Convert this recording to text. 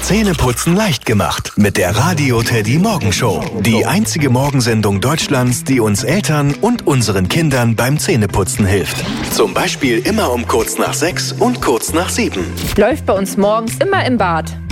Zähneputzen leicht gemacht mit der Radio Teddy Morgenshow. Die einzige Morgensendung Deutschlands, die uns Eltern und unseren Kindern beim Zähneputzen hilft. Zum Beispiel immer um kurz nach 6 und kurz nach 7. Läuft bei uns morgens immer im Bad.